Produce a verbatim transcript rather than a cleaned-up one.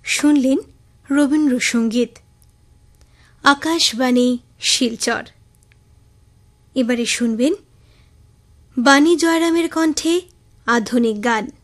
শুনলেন রবীন্দ্রসঙ্গীত। আকাশবাণী শিলচর। এবারে শুনবেন বাণী জয়রামের কণ্ঠে আধুনিক গান।